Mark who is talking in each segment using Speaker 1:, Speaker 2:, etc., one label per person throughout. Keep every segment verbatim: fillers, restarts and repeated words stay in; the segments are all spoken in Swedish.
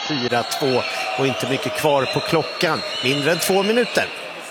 Speaker 1: fyra två och inte mycket kvar på klockan. Mindre än två minuter.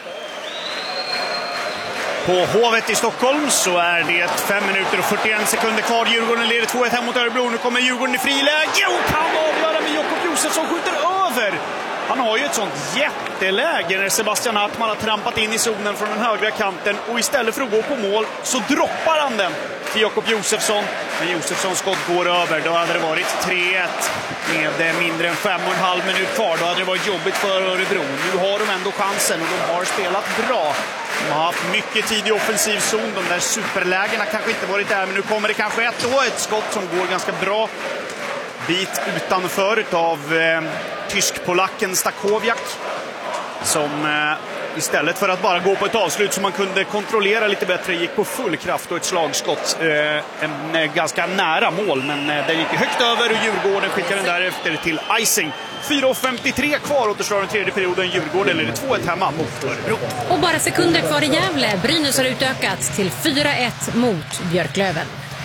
Speaker 2: På Hovet i Stockholm så är det fem minuter och fyrtioen sekunder kvar. Djurgården leder två ett hem mot Örebro. Nu kommer Djurgården i friläge och kan avgöra med Jakob Josefsson skjuter över. Han har ju ett sånt jätteläge när Sebastian Hartman har trampat in i zonen från den högra kanten och istället för att gå på mål så droppar han den till Jakob Josefsson. Men Josefssons skott går över. Då hade det varit tre ett med mindre än fem och en halv minut kvar. Då hade det varit jobbigt för Örebro. Nu har de ändå chansen och de har spelat bra. De har haft mycket tid i offensiv zon. De där superlägena kanske inte varit där, men nu kommer det kanske ett då. Ett skott som går ganska bra bit utanför av eh, tysk-polacken Stakowiak. Som eh, istället för att bara gå på ett avslut som man kunde kontrollera lite bättre gick på full kraft och ett slagskott. Eh, en eh, ganska nära mål, men eh, den gick högt över och Djurgården skickar den därefter till icing. fyra femtiotre kvar återstår den tredje perioden. Djurgården leder två ett hemma mot Örebro.
Speaker 3: Och bara sekunder kvar i Gävle. Brynäs har utökat till fyra ett mot Björklöven.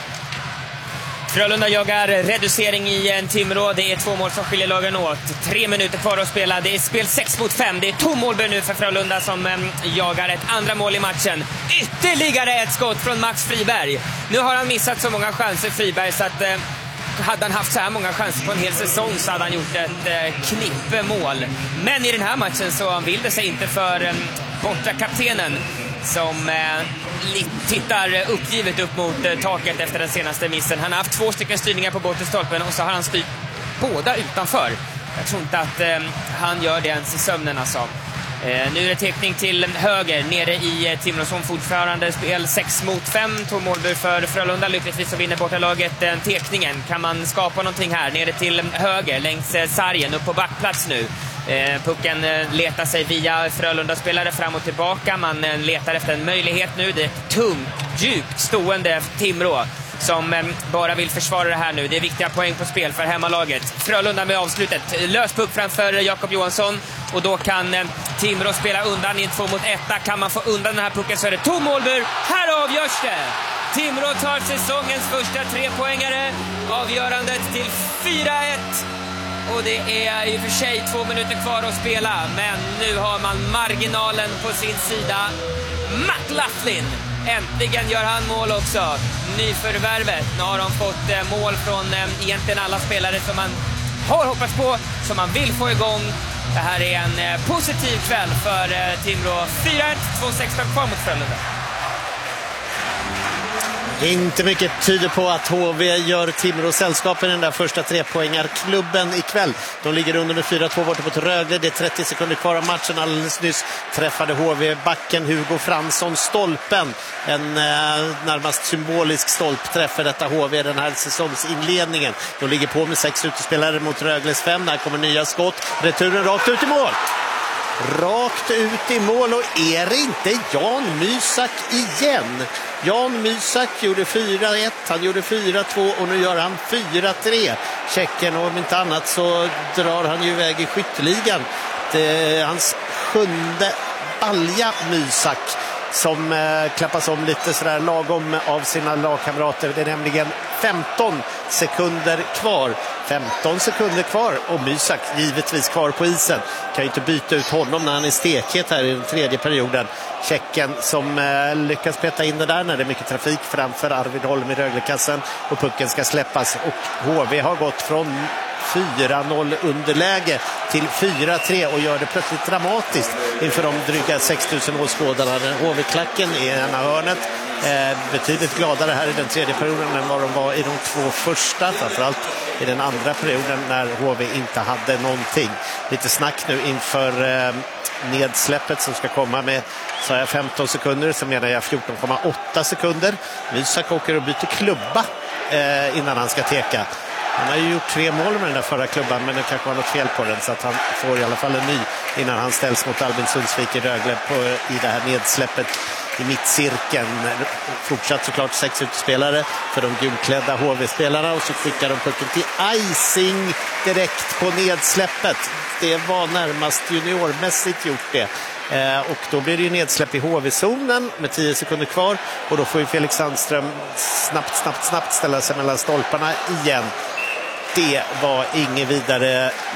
Speaker 4: Frölunda jagar reducering i en Timrå. Det är två mål som skiljer lagen åt. Tre minuter kvar att spela. Det är spel sex mot fem. Det är tom målbör nu för Frölunda som äm, jagar ett andra mål i matchen. Ytterligare ett skott från Max Friberg. Nu har han missat så många chanser, Friberg, så att äh, hade han haft så här många chanser på en hel säsong så hade han gjort ett äh, knippe mål. Men i den här matchen så vill det sig inte för äh, borta kaptenen som äh, tittar uppgivet upp mot äh, taket efter den senaste missen. Han har haft två stycken styrningar på bortestolpen och så har han styrt båda utanför. Jag tror inte att äh, han gör det ens i sömnen alltså. Eh, nu är det teckning till höger nere i eh, Timråsson fortfarande spel sex mot fem. Två målbur för Frölunda. Lyckligtvis så vinner bortalaget eh, teckningen. Kan man skapa någonting här nere till höger längs eh, sargen upp på backplats nu. Eh, pucken eh, letar sig via Frölunda-spelare fram och tillbaka. Man eh, letar efter en möjlighet nu. Det är tungt, djupt stående Timrå som eh, bara vill försvara det här nu. Det är viktiga poäng på spel för hemmalaget. Frölunda med avslutet. Lös puck framför Jakob Johansson. Och då kan eh, Timrå spela undan i en två mot ett. Kan man få undan den här pucken så är det tom målbur. Här avgörs det! Timrå tar säsongens första trepoängare. Avgörandet till fyra ett. Och det är i och för sig två minuter kvar att spela. Men nu har man marginalen på sin sida. Matt Laughlin. Äntligen gör han mål också. Nyförvärvet. Nu har de fått eh, mål från eh, egentligen alla spelare som man har hoppats på. Som man vill få igång. Det här är en eh, positiv kväll för eh, Timrå. fyra ett, två sexton kvar mot Frölunda.
Speaker 1: Inte mycket tyder på att H V gör Timrå sällskapen i den där första trepoängarklubben ikväll. De ligger under med fyra två borta mot Rögle. Det är trettio sekunder kvar av matchen. Alldeles nyss träffade H V-backen Hugo Fransson stolpen. En eh, närmast symbolisk stolpträff för detta H V den här säsongsinledningen. De ligger på med sex utespelare mot Rögles fem. Där kommer nya skott. Returen rakt ut i mål. Rakt ut i mål och är det inte Jan Mysak igen? Jan Mysak gjorde fyra ett, han gjorde fyra två och nu gör han fyra tre. Tjecken, och om inte annat så drar han ju iväg i skytteligan. Det är hans sjunde balja Mysak som eh, klappas om lite sådär lagom av sina lagkamrater. Det är nämligen femton sekunder kvar. femton sekunder kvar och Mysak givetvis kvar på isen. Kan ju inte byta ut honom när han är stekhet här i den tredje perioden. Tjecken som eh, lyckas peta in det där när det är mycket trafik framför Arvid Holm i Röglekassen och pucken ska släppas. Och H V har gått från fyra noll underläge till fyra tre och gör det plötsligt dramatiskt inför de dryga sex tusen åskådarna. H V-klacken i ena hörnet. Eh, betydligt gladare här i den tredje perioden än vad de var i de två första, framförallt i den andra perioden när H V inte hade någonting. Lite snack nu inför eh, nedsläppet som ska komma med, sa jag femton sekunder, så menar jag fjorton komma åtta sekunder. Mysak åker och byter klubba eh, innan han ska teka. Han har ju gjort tre mål med den där förra klubban, men det kanske var något fel på den så att han får i alla fall en ny innan han ställs mot Albin Sundsvik i Rögle på, i det här nedsläppet i mittcirkeln. Fortsatt såklart sex utspelare för de gulklädda H V-spelarna och så skickar de pucken till icing direkt på nedsläppet. Det var närmast juniormässigt gjort det. Eh, och då blir det ju nedsläpp i H V-zonen med tio sekunder kvar och då får ju Felix Sandström snabbt, snabbt, snabbt ställa sig mellan stolparna igen. Det var inget vidare gjort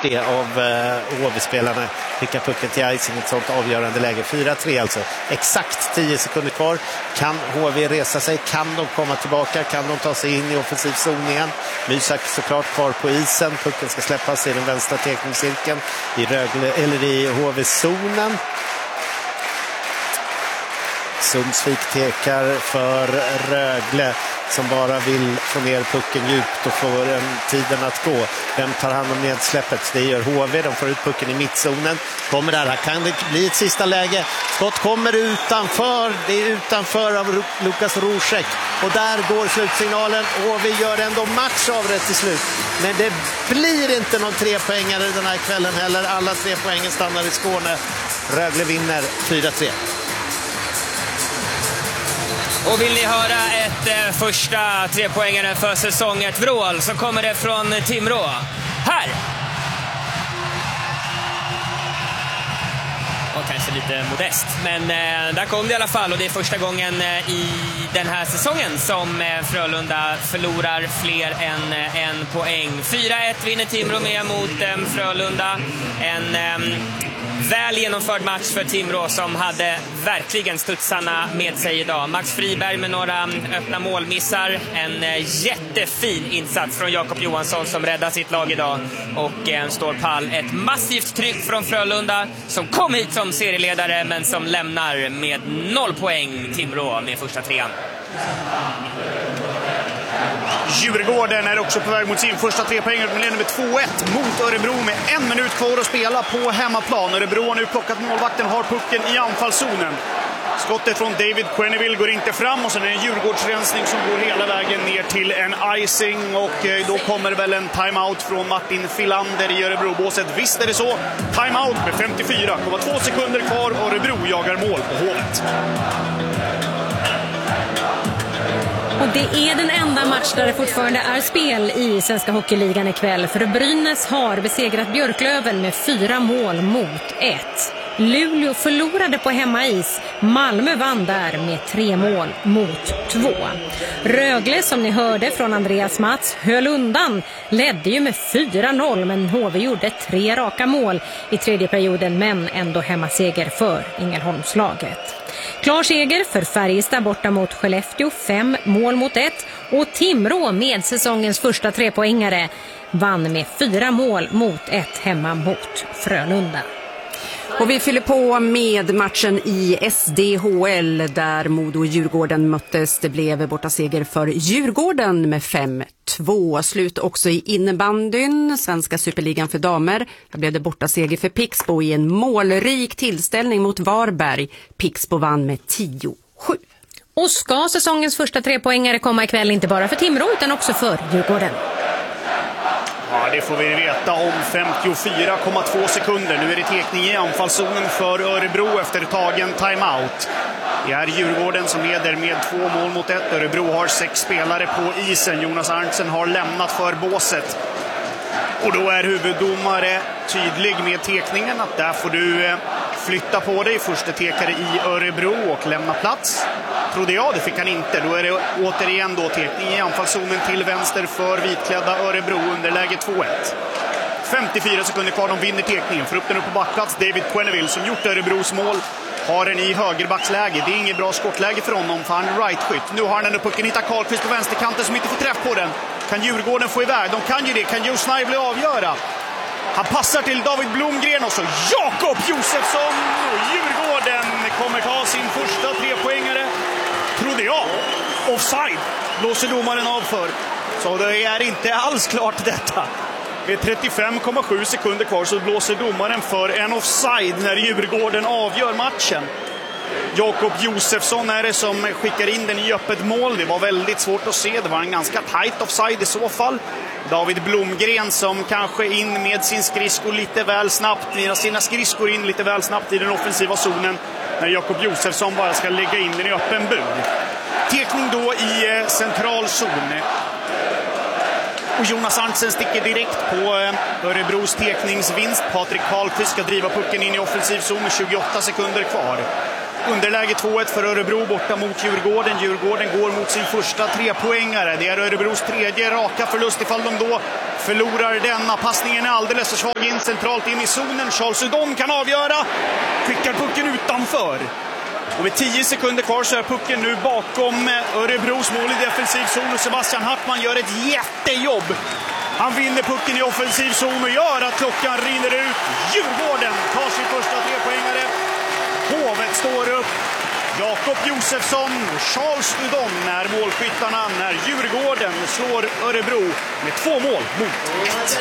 Speaker 1: det av eh, H V-spelarna. Skickar pucken till icing i ett sånt avgörande läge. fyra tre alltså. Exakt tio sekunder kvar. Kan H V resa sig? Kan de komma tillbaka? Kan de ta sig in i offensiv zon igen? Mysak såklart kvar på isen. Pucken ska släppas i den vänstra teckningscirkeln i, Rögle, eller i H V-zonen. Sundsvik tekar för Rögle som bara vill få ner pucken djupt och få en tiden att gå. Vem tar hand om nedsläppet? Det gör H V. De får ut pucken i mittzonen. Kommer där. Här kan det bli ett sista läge. Skott kommer utanför. Det är utanför av Lukas Rosek. Och där går slutsignalen. H V gör ändå match av det till slut. Men det blir inte någon trepoängare den här kvällen heller. Alla tre poängen stannar i Skåne. Rögle vinner fyra tre.
Speaker 4: Och vill ni höra ett eh, första trepoängare för säsong ett vrål så kommer det från Timrå. Här! Och kanske lite modest, men eh, där kom det i alla fall. Och det är första gången eh, i den här säsongen som eh, Frölunda förlorar fler än eh, en poäng. fyra ett vinner Timrå med mot eh, Frölunda. En... Eh, Väl genomförd match för Timrå som hade verkligen studsarna med sig idag. Max Friberg med några öppna målmissar. En jättefin insats från Jakob Johansson som räddar sitt lag idag. Och en står pall. Ett massivt tryck från Frölunda som kom hit som serieledare men som lämnar med noll poäng Timrå med första trean.
Speaker 2: Djurgården är också på väg mot sin första trepoängare med ledning med två ett mot Örebro med en minut kvar att spela på hemmaplan. Örebro har nu plockat målvakten och har pucken i anfallszonen. Skottet från David Quenneville går inte fram och sen är det en Djurgårdsrensning som går hela vägen ner till en icing och då kommer väl en timeout från Martin Filander i Örebrobåset. Visst är det så. Timeout med femtiofyra komma två sekunder kvar och Örebro jagar mål på Hovet.
Speaker 3: Och det är den enda match där det fortfarande är spel i Svenska Hockeyligan ikväll. För Brynäs har besegrat Björklöven med fyra mål mot ett. Luleå förlorade på hemmais. Malmö vann där med tre mål mot två. Rögle, som ni hörde från Andreas Mats, höll undan. Ledde ju med fyra noll, men H V gjorde tre raka mål i tredje perioden, men ändå hemmaseger för Ängelholmslaget. Klar seger för Färjestad borta mot Skellefteå, fem mål mot ett. Och Timrå med säsongens första trepoängare vann med fyra mål mot ett hemma mot Frölunda.
Speaker 5: Och vi fyller på med matchen i S D H L där Modo och Djurgården möttes. Det blev borta seger för Djurgården med fem två. Slut också i innebandyn, Svenska Superligan för damer. Här blev det borta seger för Pixbo i en målrik tillställning mot Varberg. Pixbo vann med tio sju.
Speaker 3: Och ska säsongens första trepoängare komma ikväll inte bara för Timrå utan också för Djurgården?
Speaker 2: Ja, det får vi veta om femtiofyra komma två sekunder. Nu är det tekning i anfallszonen för Örebro efter tagen timeout. Det är Djurgården som leder med två mål mot ett. Örebro har sex spelare på isen. Jonas Arntzen har lämnat för båset. Och då är huvuddomare tydlig med tekningen att där får du flytta på dig. Första tekare i Örebro och lämna plats. Trodde jag, det fick han inte. Då är det återigen då tekning i anfallszonen till vänster för vitklädda Örebro under läge två ett. femtiofyra sekunder kvar, de vinner tekningen. Får upp den upp på backplats. David Quenneville som gjort Örebros mål har den i högerbacksläge. Det är inget bra skottläge för honom för han är right-skytt. Nu har han den upp pucken, hittar Karlqvist på vänsterkanten som inte får träff på den. Kan Djurgården få iväg? De kan ju det. Kan Joe Snively avgöra? Han passar till David Blomgren och så Jakob Josefsson. Djurgården kommer ta sin första trepoängare. Trodde jag. Offside blåser domaren av för. Så det är inte alls klart detta. Med trettiofem komma sju sekunder kvar så blåser domaren för en offside när Djurgården avgör matchen. Jakob Josefsson är det som skickar in den i öppet mål. Det var väldigt svårt att se. Det var en ganska tight offside i så fall. David Blomgren som kanske in med sin skridsko lite väl snabbt. Sina skridskor in lite väl snabbt i den offensiva zonen. När Jakob Josefsson bara ska lägga in den i öppen bur. Tekning då i central zon. Och Jonas Arntzen sticker direkt på Örebros tekningsvinst. Patrik Karlqvist ska driva pucken in i offensiv zon med tjugoåtta sekunder kvar. Underläge två ett för Örebro borta mot Djurgården. Djurgården går mot sin första trepoängare. Det är Örebros tredje raka förlust ifall de då förlorar denna. Passningen är alldeles för svag in centralt in i zonen. Charles Udom kan avgöra. Skickar pucken utanför. Och med tio sekunder kvar så är pucken nu bakom Örebros mål i defensiv zon. Och Sebastian Hartman gör ett jättejobb. Han vinner pucken i offensiv zon och gör att klockan rinner ut. Djurgården tar sin första trepoängare. Hovet står upp. Jakob Josefsson och Charles Udom är målskyttarna när Djurgården slår Örebro med två mål mot ett.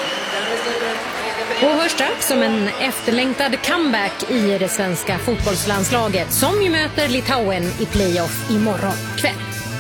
Speaker 3: Och hörs strax som en efterlängtad comeback i det svenska fotbollslandslaget som ju möter Litauen i playoff imorgon kväll.